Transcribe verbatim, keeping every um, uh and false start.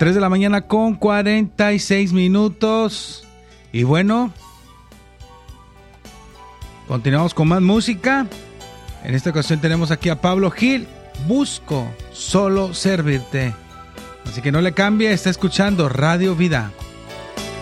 tres de la mañana con cuarenta y seis minutos. Y bueno, continuamos con más música. En esta ocasión tenemos aquí a Pablo Gil. Busco solo servirte. Así que no le cambie, está escuchando Radio Vida.